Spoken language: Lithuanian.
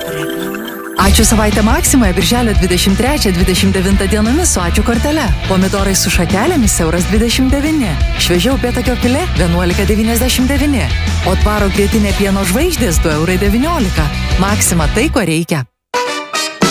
Ačiū savaitę Maksimoje birželio 23-29 dienomis su ačiū kortele. Pomidorai su šakelėmis €29. Šviežia upėtakio filė €11,99. O Dvaro grietinė pieno žvaigždės €2,19. Maksima, tai ko reikia.